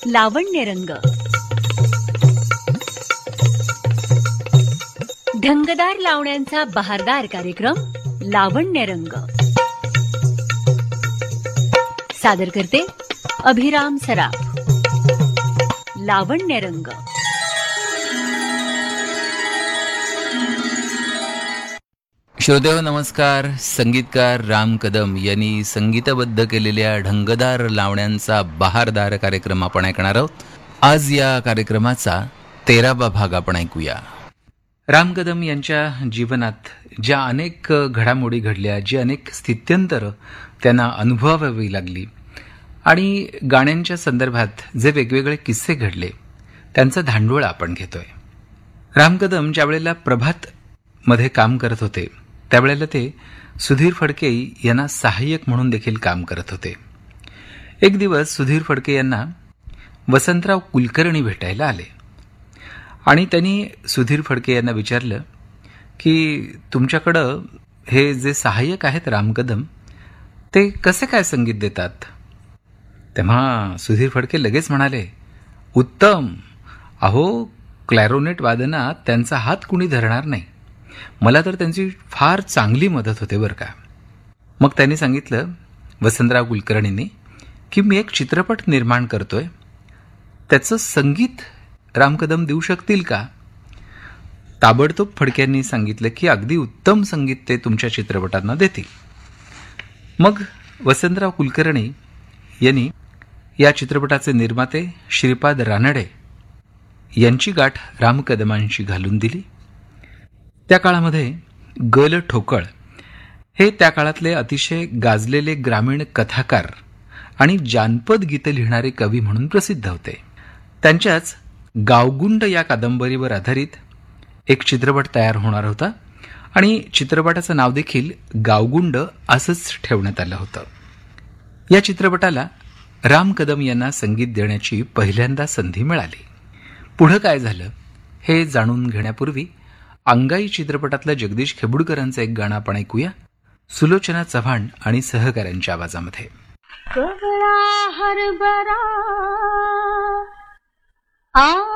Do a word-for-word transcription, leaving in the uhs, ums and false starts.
लावण्यरंग. ढंगदार लावण्यांचा बहारदार कार्यक्रम लावण्यरंग. सादर करते अभिराम सराफ. लावण्यरंग. श्रोतेहो नमस्कार. संगीतकार राम कदम यांनी संगीतबद्ध केलेल्या ढंगदार लावण्यांचा बहारदार कार्यक्रम आपण ऐकणार आहोत. आज या कार्यक्रमाचा तेरावा भाग आपण ऐकूया. राम कदम यांच्या जीवनात ज्या अनेक घडामोडी घडल्या, जी अनेक स्थित्यंतरं त्यांना अनुभवावी लागली आणि गाण्यांच्या संदर्भात जे वेगवेगळे किस्से घडले त्यांचा धांडोळा आपण घेतोय. राम कदम ज्या वेळेला प्रभात मध्ये काम करत होते त्यावेळेला ते सुधीर फडके यांना सहाय्यक म्हणून देखील काम करत होते. एक दिवस सुधीर फडके यांना वसंतराव कुलकर्णी भेटायला आले आणि त्यांनी सुधीर फडके यांना विचारलं की तुमच्याकडं हे जे सहाय्यक आहेत राम कदम, ते कसे काय संगीत देतात? तेव्हा सुधीर फडके लगेच म्हणाले, उत्तम. अहो, क्लॅरोनेट वादनात त्यांचा हात कुणी धरणार नाही. मला तर त्यांची फार चांगली मदत होते बरं का. मग त्यांनी सांगितलं वसंतराव कुलकर्णींनी की मी एक चित्रपट निर्माण करतोय, त्याचं संगीत राम कदम देऊ शकतील का? ताबडतोब फडक्यांनी सांगितलं की अगदी उत्तम संगीत ते तुमच्या चित्रपटांना देतील. मग वसंतराव कुलकर्णी यांनी या चित्रपटाचे निर्माते श्रीपाद रानडे यांची गाठ राम कदमांशी घालून दिली. त्या काळामध्ये गल ठोकळ हे त्या काळातले अतिशय गाजलेले ग्रामीण कथाकार आणि जानपद गीतं लिहिणारे कवी म्हणून प्रसिद्ध होते. त्यांच्याच गावगुंड या कादंबरीवर आधारित एक चित्रपट तयार होणार होता आणि चित्रपटाचं नाव देखील गावगुंड असंच ठेवण्यात आलं होतं. या चित्रपटाला राम कदम यांना संगीत देण्याची पहिल्यांदा संधी मिळाली. पुढं काय झालं हे जाणून घेण्यापूर्वी अंगाई चित्रपटातलं जगदीश खेबुडकरांचं एक गाणं आपण ऐकूया, सुलोचना चव्हाण आणि सहकाऱ्यांच्या आवाजामध्ये. हरभरा आ